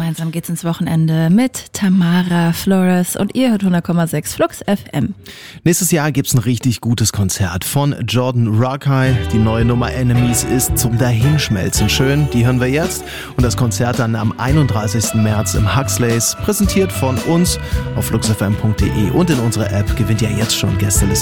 gemeinsam geht's ins Wochenende mit Tamara Flores und ihr hört 100,6 Flux FM. Nächstes Jahr gibt's ein richtig gutes Konzert von Jordan Rakei. Die neue Nummer Enemies ist zum Dahinschmelzen schön. Die hören wir jetzt. Und das Konzert dann am 31. März im Huxleys, präsentiert von uns auf fluxfm.de und in unserer App, gewinnt ihr jetzt schon Gästeliste.